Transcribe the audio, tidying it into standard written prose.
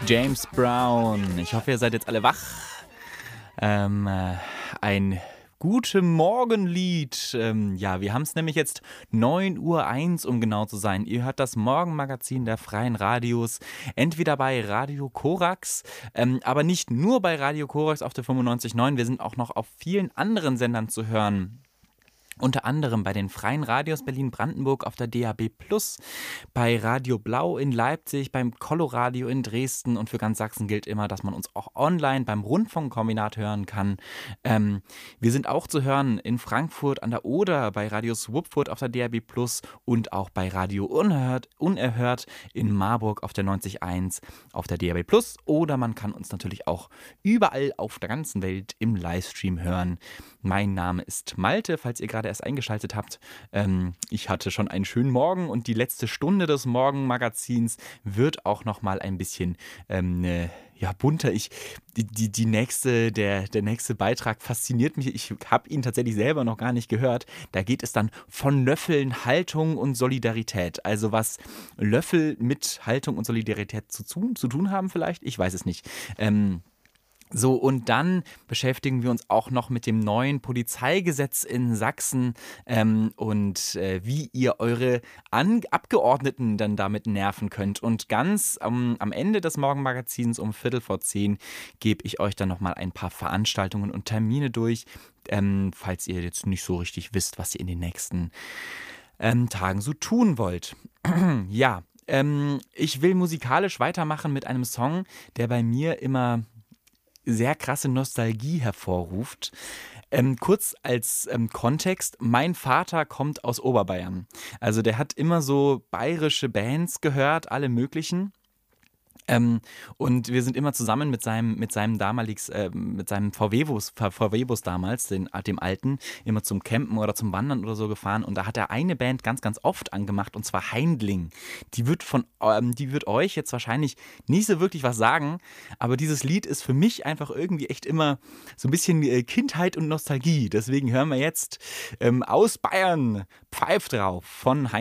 James Brown. Ich hoffe, ihr seid jetzt alle wach. Ein gute Morgenlied. Ja, wir haben es nämlich jetzt 9:01 Uhr, um genau zu sein. Ihr hört das Morgenmagazin der Freien Radios, entweder bei Radio Korax, aber nicht nur bei Radio Korax auf der 95.9. Wir sind auch noch auf vielen anderen Sendern zu hören. Unter anderem bei den Freien Radios Berlin-Brandenburg auf der DAB+, bei Radio Blau in Leipzig, beim Coloradio in Dresden und für ganz Sachsen gilt immer, dass man uns auch online beim Rundfunkkombinat hören kann. Wir sind auch zu hören in Frankfurt an der Oder, bei Radio Swupfurt auf der DAB+, und auch bei Radio Unerhört in Marburg auf der 90.1 auf der DAB+, oder man kann uns natürlich auch überall auf der ganzen Welt im Livestream hören. Mein Name ist Malte, falls ihr gerade erst eingeschaltet habt. Ich hatte schon einen schönen Morgen und die letzte Stunde des Morgenmagazins wird auch noch mal ein bisschen bunter. Der nächste Beitrag fasziniert mich. Ich habe ihn tatsächlich selber noch gar nicht gehört. Da geht es dann von Löffeln, Haltung und Solidarität. Also was Löffel mit Haltung und Solidarität zu tun haben vielleicht? Ich weiß es nicht. So, und dann beschäftigen wir uns auch noch mit dem neuen Polizeigesetz in Sachsen wie ihr eure Abgeordneten dann damit nerven könnt. Und ganz am Ende des Morgenmagazins um 9:45 gebe ich euch dann nochmal ein paar Veranstaltungen und Termine durch, falls ihr jetzt nicht so richtig wisst, was ihr in den nächsten Tagen so tun wollt. Ja, ich will musikalisch weitermachen mit einem Song, der bei mir immer sehr krasse Nostalgie hervorruft. Kurz als Kontext, mein Vater kommt aus Oberbayern. Also der hat immer so bayerische Bands gehört, alle möglichen. Und wir sind immer zusammen mit seinem VW-Bus damals, dem alten, immer zum Campen oder zum Wandern oder so gefahren. Und da hat er eine Band ganz, ganz oft angemacht, und zwar Heindling. Die wird euch jetzt wahrscheinlich nicht so wirklich was sagen, aber dieses Lied ist für mich einfach irgendwie echt immer so ein bisschen Kindheit und Nostalgie. Deswegen hören wir jetzt aus Bayern Pfeif drauf von Heindling.